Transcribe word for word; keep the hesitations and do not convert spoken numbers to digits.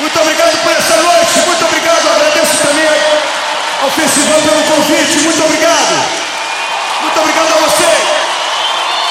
Muito obrigado por essa noite, muito obrigado. Agradeço também ao festival pelo convite, muito obrigado. Muito obrigado a vocês.